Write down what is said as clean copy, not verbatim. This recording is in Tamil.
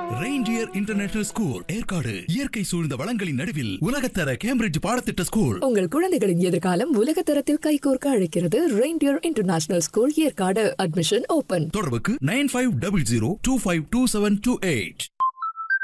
ரெயின்டியர் இன்டர்நேஷனல் ஸ்கூல் ஏற்காடு இயற்கை சூழ்ந்த வளங்களின் நடுவில் உலகத்தர கேம்பிரிட்ஜ் பாடத்திட்ட ஸ்கூல். உங்கள் குழந்தைகளின் எதிர்காலம் உலகத்தரத்தில் கைகோர்க்க அழைக்கிறது reindeer international school Yercaud. Admission open. தொடர்புக்கு 9500252728.